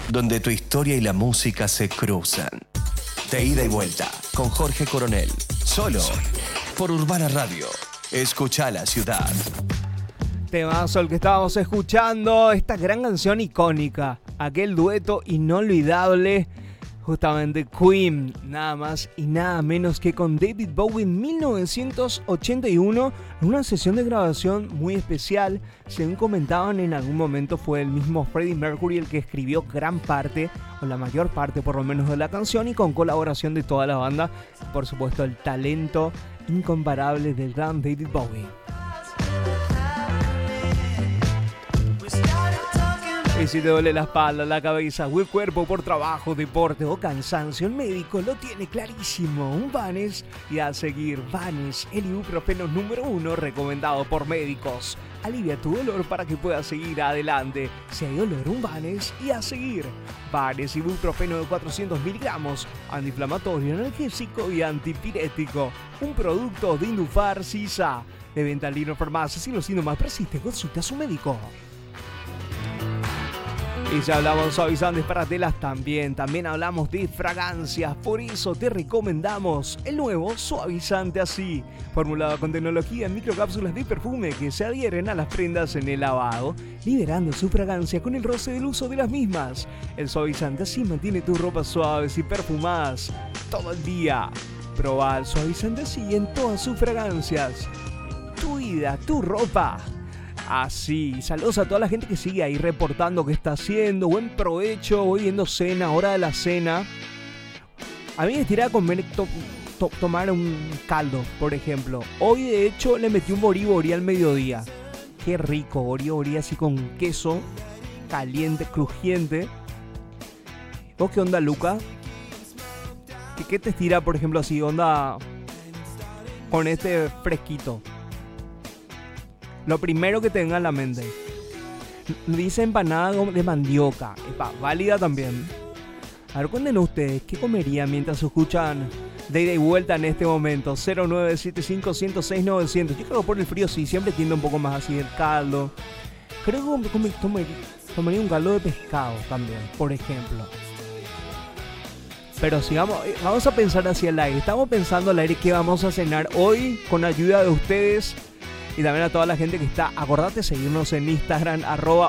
donde tu historia y la música se cruzan. De ida y vuelta, con Jorge Coronel, solo por Urbana Radio. Escucha la ciudad. Temazo el que estábamos escuchando, esta gran canción icónica, aquel dueto inolvidable, justamente Queen, nada más y nada menos que con David Bowie en 1981, en una sesión de grabación muy especial. Según comentaban, en algún momento fue el mismo Freddie Mercury el que escribió gran parte, o la mayor parte por lo menos, de la canción, y con colaboración de toda la banda, por supuesto el talento incomparable del gran David Bowie. Y si te duele la espalda, la cabeza o el cuerpo por trabajo, deporte o cansancio, el médico lo tiene clarísimo. Un Vans y a seguir. Vans, el ibuprofeno número 1 recomendado por médicos. Alivia tu dolor para que puedas seguir adelante. Si hay dolor, un Vans y a seguir. Vans, ibuprofeno de 400 miligramos, antiinflamatorio, analgésico y antipirético. Un producto de Indufar Sisa. De venta en línea farmacias. Si los síntomas persisten, consulta a su médico. Y si hablamos de suavizantes para telas, también hablamos de fragancias. Por eso te recomendamos el nuevo suavizante Así, formulado con tecnología en microcápsulas de perfume que se adhieren a las prendas en el lavado, liberando su fragancia con el roce del uso de las mismas. El suavizante Así mantiene tus ropas suaves y perfumadas todo el día. Proba el suavizante Así en todas sus fragancias. Tu vida, tu ropa. Así, saludos a toda la gente que sigue ahí reportando qué está haciendo. Buen provecho, voy viendo cena, hora de la cena. A mí me tiraba comer, tomar un caldo, por ejemplo. Hoy de hecho le metí un boriborí al mediodía. Qué rico, boriborí así con queso, caliente, crujiente. ¿Vos qué onda, Luca? ¿Qué te estira, por ejemplo, así, onda con este fresquito? Lo primero que tenga en la mente. Dice empanada de mandioca. Epa, válida también. A ver, cuéntenos ustedes, ¿qué comerían mientras escuchan de ida y vuelta en este momento? 0975-106-900. Yo creo que por el frío sí, siempre tiende un poco más así el caldo. Creo que tomaría un caldo de pescado también, por ejemplo. Pero si vamos a pensar hacia el aire. Estamos pensando al aire qué vamos a cenar hoy con ayuda de ustedes. Y también a toda la gente que está, acordate seguirnos en Instagram,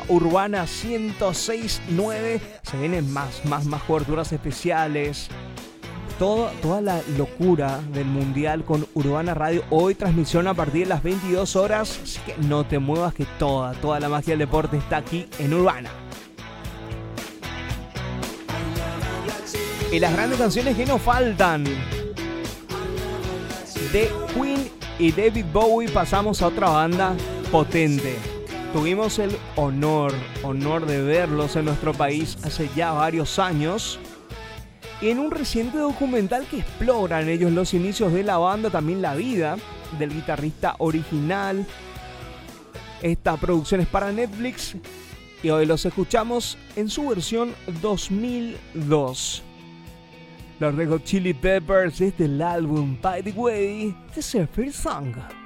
@urbana1069. Se vienen más coberturas especiales. Toda la locura del Mundial con Urbana Radio. Hoy transmisión a partir de las 22 horas. Así que no te muevas, que toda la magia del deporte está aquí en Urbana. Y las grandes canciones que nos faltan. De Queen y David Bowie pasamos a otra banda potente. Tuvimos el honor de verlos en nuestro país hace ya varios años. Y en un reciente documental que exploran ellos los inicios de la banda, también la vida del guitarrista original. Esta producción es para Netflix y hoy los escuchamos en su versión 2002. Los Red Hot Chili Peppers desde el álbum By the Way, The Surfer Song.